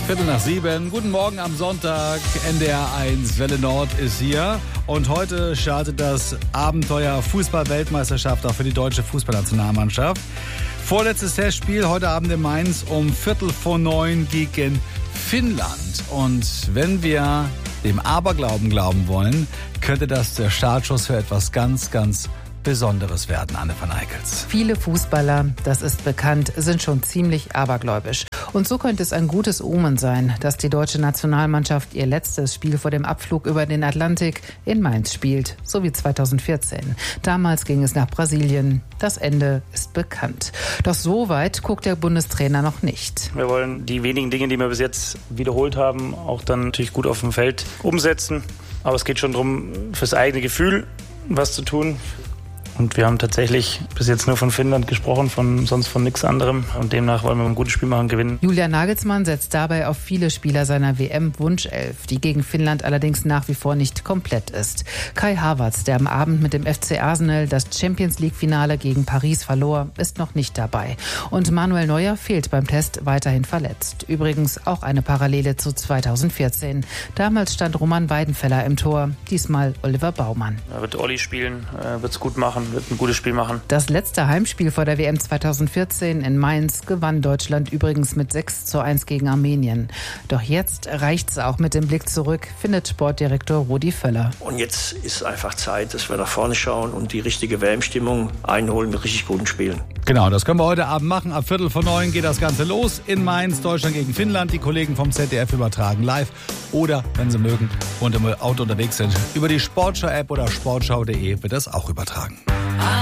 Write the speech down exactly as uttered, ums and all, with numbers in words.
Viertel nach sieben. Guten Morgen am Sonntag. N D R eins Welle Nord ist hier. Und heute startet das Abenteuer Fußball-Weltmeisterschaft auch für die deutsche Fußballnationalmannschaft. Vorletztes Testspiel heute Abend in Mainz um Viertel vor neun gegen Finnland. Und wenn wir dem Aberglauben glauben wollen, könnte das der Startschuss für etwas ganz, ganz Besonderes werden, Anne van Eickels. Viele Fußballer, das ist bekannt, sind schon ziemlich abergläubisch. Und so könnte es ein gutes Omen sein, dass die deutsche Nationalmannschaft ihr letztes Spiel vor dem Abflug über den Atlantik in Mainz spielt, so wie zweitausendvierzehn. Damals ging es nach Brasilien. Das Ende ist bekannt. Doch so weit guckt der Bundestrainer noch nicht. Wir wollen die wenigen Dinge, die wir bis jetzt wiederholt haben, auch dann natürlich gut auf dem Feld umsetzen. Aber es geht schon darum, fürs eigene Gefühl was zu tun. Und wir haben tatsächlich bis jetzt nur von Finnland gesprochen, von sonst von nichts anderem. Und demnach wollen wir ein gutes Spiel machen, gewinnen. Julian Nagelsmann setzt dabei auf viele Spieler seiner W M-Wunschelf, die gegen Finnland allerdings nach wie vor nicht komplett ist. Kai Havertz, der am Abend mit dem F C Arsenal das Champions-League-Finale gegen Paris verlor, ist noch nicht dabei. Und Manuel Neuer fehlt beim Test weiterhin verletzt. Übrigens auch eine Parallele zu zweitausendvierzehn. Damals stand Roman Weidenfeller im Tor, diesmal Oliver Baumann. Er wird Olli spielen, wird es gut machen. Wird ein gutes Spiel machen. Das letzte Heimspiel vor der W M zweitausendvierzehn in Mainz gewann Deutschland übrigens mit sechs zu eins gegen Armenien. Doch jetzt reicht's auch mit dem Blick zurück, findet Sportdirektor Rudi Völler. Und jetzt ist einfach Zeit, dass wir nach vorne schauen und die richtige W M-Stimmung einholen mit richtig guten Spielen. Genau, das können wir heute Abend machen. Ab Viertel vor neun geht das Ganze los in Mainz, Deutschland gegen Finnland. Die Kollegen vom Z D F übertragen live oder, wenn sie mögen und im Auto unterwegs sind, über die Sportschau-App oder sportschau punkt de wird das auch übertragen.